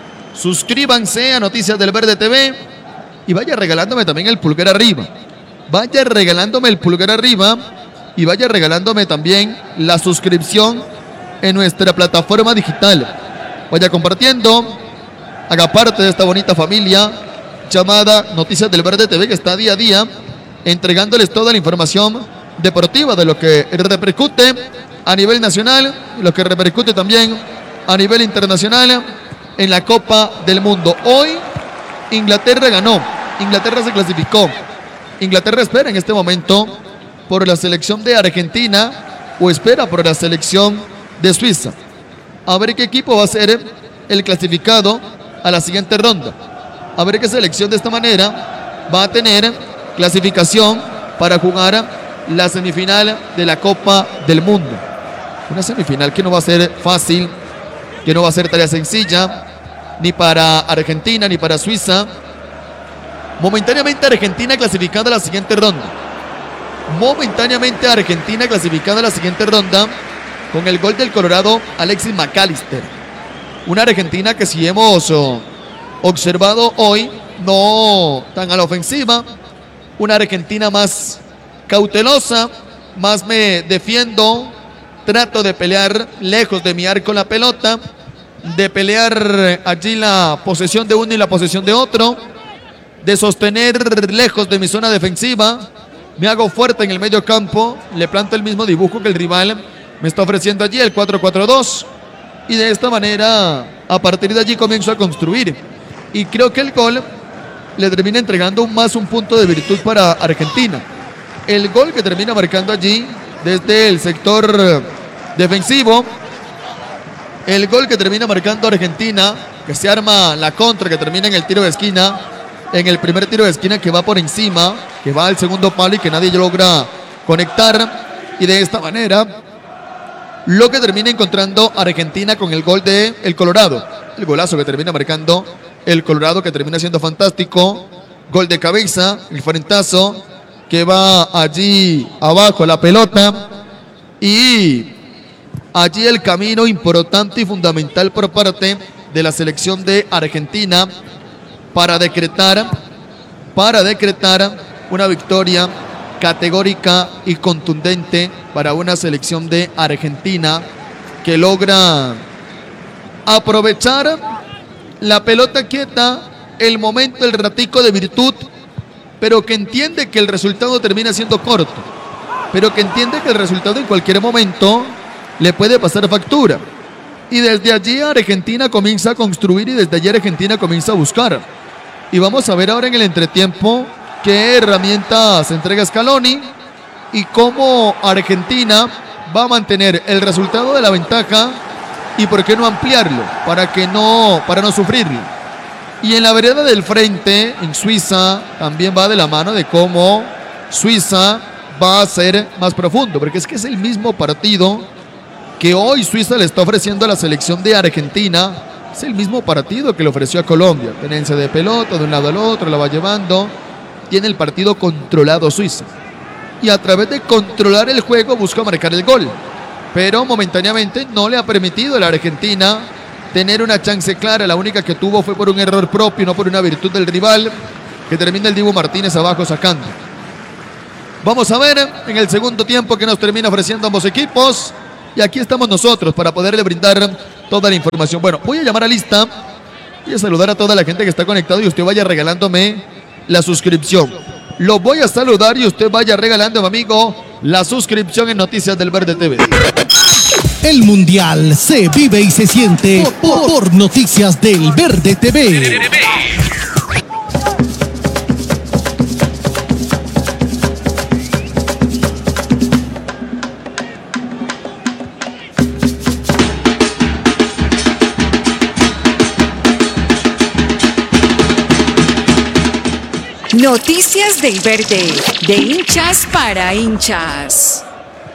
a Noticias del Verde TV y vaya regalándome también el pulgar arriba. Vaya regalándome el pulgar arriba y vaya regalándome también la suscripción en nuestra plataforma digital. Vaya compartiendo, haga parte de esta bonita familia llamada Noticias del Verde TV, que está día a día entregándoles toda la información deportiva de lo que repercute a nivel nacional y lo que repercute también a nivel internacional en la Copa del Mundo. Hoy Inglaterra ganó, Inglaterra se clasificó. Inglaterra espera en este momento por la selección de Argentina o espera por la selección de Suiza. A ver qué equipo va a ser el clasificado a la siguiente ronda. A ver qué selección de esta manera va a tener clasificación para jugar la semifinal de la Copa del Mundo. Una semifinal que no va a ser fácil, que no va a ser tarea sencilla, ni para Argentina ni para Suiza. Momentáneamente Argentina clasificada a la siguiente ronda. Momentáneamente Argentina clasificada a la siguiente ronda con el gol del Colorado Alexis McAllister. Una Argentina que si hemos observado hoy, no tan a la ofensiva. Una Argentina más cautelosa, más me defiendo, trato de pelear lejos de mi arco la pelota, de pelear allí la posesión de uno y la posesión de otro, de sostener lejos de mi zona defensiva, me hago fuerte en el medio campo, le planto el mismo dibujo que el rival me está ofreciendo allí, el 4-4-2, y de esta manera, a partir de allí comienzo a construir, y creo que el gol le termina entregando más un punto de virtud para Argentina. El gol que termina marcando allí desde el sector defensivo, el gol que termina marcando Argentina, que se arma la contra, que termina en el tiro de esquina, en el primer tiro de esquina que va por encima, que va al segundo palo y que nadie logra conectar, y de esta manera lo que termina encontrando Argentina con el gol de el Colorado, el golazo que termina marcando el Colorado, que termina siendo fantástico, gol de cabeza, el frentazo que va allí abajo la pelota, y allí el camino importante y fundamental por parte de la selección de Argentina para decretar una victoria categórica y contundente para una selección de Argentina que logra aprovechar la pelota quieta, el momento, el ratico de virtud, pero que entiende que el resultado termina siendo corto, pero que entiende que el resultado en cualquier momento le puede pasar factura. Y desde allí Argentina comienza a construir y desde allí Argentina comienza a buscar. Y vamos a ver ahora en el entretiempo qué herramientas entrega Scaloni y cómo Argentina va a mantener el resultado de la ventaja y por qué no ampliarlo, para no sufrirlo. Y en la vereda del frente, en Suiza, también va de la mano de cómo Suiza va a ser más profundo, porque es que es el mismo partido que hoy Suiza le está ofreciendo a la selección de Argentina. Es el mismo partido que le ofreció a Colombia. Tenencia de pelota de un lado al otro, la va llevando. Tiene el partido controlado Suiza. Y a través de controlar el juego busca marcar el gol. Pero momentáneamente no le ha permitido a la Argentina tener una chance clara. La única que tuvo fue por un error propio, no por una virtud del rival, que termina el Dibu Martínez abajo sacando. Vamos a ver en el segundo tiempo que nos termina ofreciendo ambos equipos. Y aquí estamos nosotros para poderle brindar toda la información. Bueno, voy a llamar a lista y a saludar a toda la gente que está conectado y usted vaya regalándome la suscripción. Lo voy a saludar y usted vaya regalándome, amigo, la suscripción en Noticias del Verde TV. El Mundial se vive y se siente por Noticias del Verde TV. Noticias del Verde, de hinchas para hinchas.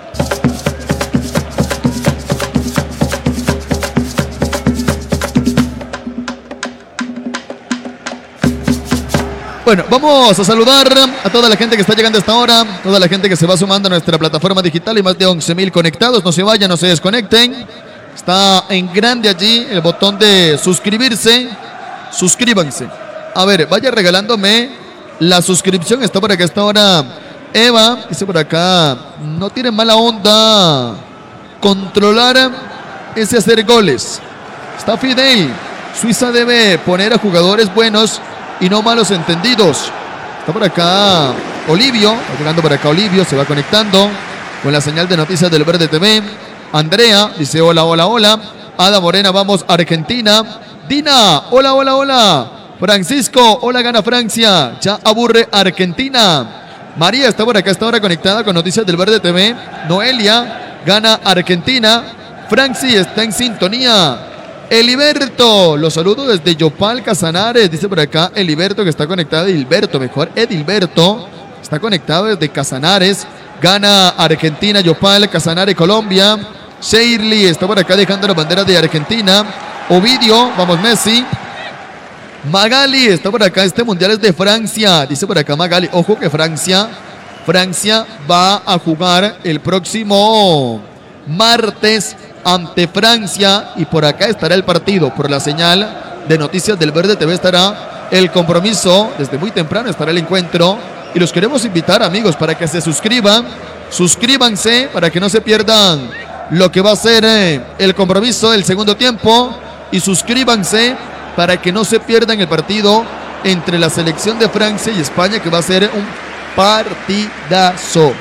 Bueno, vamos a saludar a toda la gente que está llegando a esta hora, toda la gente que se va sumando a nuestra plataforma digital y más de 11.000 conectados. No se vayan, no se desconecten. Está en grande allí el botón de suscribirse. Suscríbanse. A ver, vaya regalándome la suscripción. Está por acá a esta hora Eva. Dice por acá, no tiene mala onda controlar ese hacer goles. Está Fidel. Suiza debe poner a jugadores buenos y no malos entendidos. Está por acá Olivio, va llegando por acá Olivio, se va conectando con la señal de noticias del Verde TV. Andrea dice hola, hola, hola. Ada Morena, vamos Argentina. Dina, hola, hola, hola. Francisco, hola, gana Francia. Ya aburre Argentina. María está por acá, está ahora conectada con noticias del Verde TV. Noelia, gana Argentina. Franci está en sintonía. Eliberto, los saludo desde Yopal, Casanares, dice por acá Eliberto que está conectado, Edilberto, está conectado desde Casanares, gana Argentina, Yopal, Casanares, Colombia. Shirley está por acá dejando las banderas de Argentina. Ovidio, vamos Messi. Magali está por acá, este mundial es de Francia, dice por acá Magali, ojo que Francia va a jugar el próximo martes ante Francia y por acá estará el partido, por la señal de noticias del Verde TV estará el compromiso, desde muy temprano estará el encuentro y los queremos invitar amigos para que se suscríbanse para que no se pierdan lo que va a ser el compromiso del segundo tiempo y suscríbanse para que no se pierdan el partido entre la selección de Francia y España que va a ser un partidazo.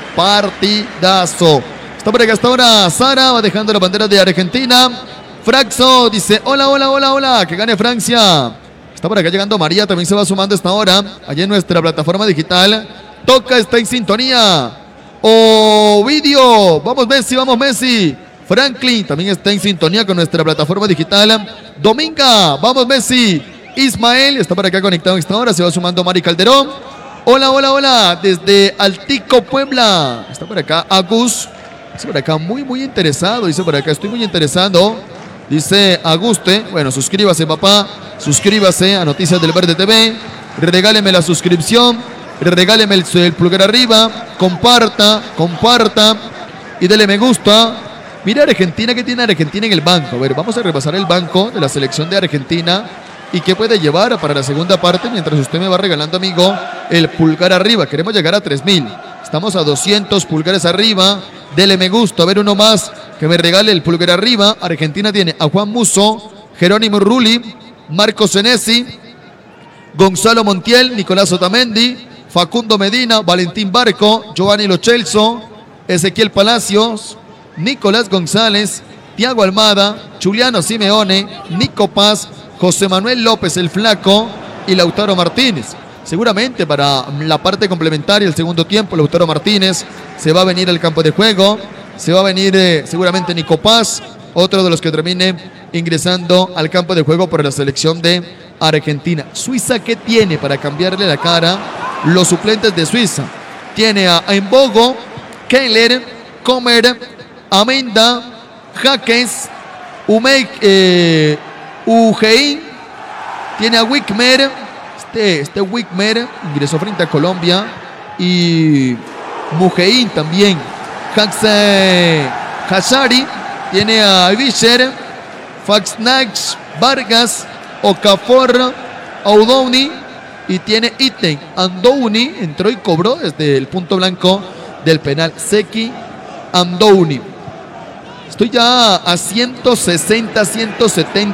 Está por acá hasta ahora Sara, va dejando la bandera de Argentina. Fraxo dice hola, hola, hola, hola, que gane Francia. Está por acá llegando María, también se va sumando esta hora, allá en nuestra plataforma digital. Toca, está en sintonía. Ovidio, vamos Messi. Franklin también está en sintonía con nuestra plataforma digital. Dominga, vamos Messi. Ismael está por acá conectado a esta hora, se va sumando Mari Calderón. Hola, hola, hola, desde Altico, Puebla. Está por acá Agus. Dice por acá muy interesado, dice por acá estoy muy interesado, dice Aguste, bueno suscríbase papá, suscríbase a Noticias del Verde TV, regáleme la suscripción, regáleme el pulgar arriba, comparta y dele me gusta. Mira Argentina, ¿qué tiene Argentina en el banco? A ver, vamos a repasar el banco de la selección de Argentina y qué puede llevar para la segunda parte mientras usted me va regalando amigo el pulgar arriba, queremos llegar a 3.000, estamos a 200 pulgares arriba. Dele me gusta, a ver uno más que me regale el pulgar arriba. Argentina tiene a Juan Musso, Jerónimo Rulli, Marco Senesi, Gonzalo Montiel, Nicolás Otamendi, Facundo Medina, Valentín Barco, Giovanni Lo Celso, Ezequiel Palacios, Nicolás González, Thiago Almada, Juliano Simeone, Nico Paz, José Manuel López el Flaco y Lautaro Martínez. Seguramente para la parte complementaria, el segundo tiempo, Lautaro Martínez se va a venir al campo de juego, se va a venir seguramente Nico Paz, otro de los que termine ingresando al campo de juego por la selección de Argentina. Suiza, ¿qué tiene para cambiarle la cara? Los suplentes de Suiza. Tiene a Mbogo, Kehler, Comer, Amenda, Jaques, Ugein, tiene a Wickmer. Este Wickmer ingresó frente a Colombia y Mugein también. Hazari tiene a Vischer, Faxnax, Vargas, Okafor, Audouni y tiene Iten. Andouni entró y cobró desde el punto blanco del penal. Seki Andouni. Estoy ya a 160, 170